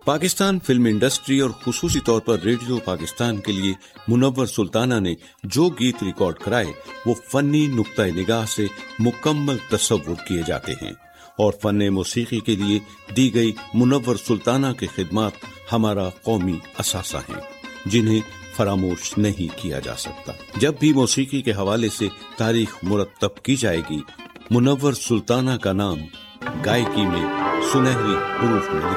Pakistan film industry और खुसूसी तौर पर रेडियो पाकिस्तान के लिए मुनव्वर सुल्ताना ने जो गीत रिकॉर्ड कराए वो फनी नुक्ता निगाह से मुकम्मल तसव्वुर किए जाते हैं और फन मौसीकी के लिए दी गई मुनव्वर सुल्ताना की खिदमत हमारा कौमी असासा हैं, जिन्हें फरामोश नहीं किया जा सकता। जब भी मौसीकी के हवाले से तारीख मुरत्तब की जाएगी, मुनव्वर सुल्ताना का नाम गायकी में सुनहरी हुरूफ में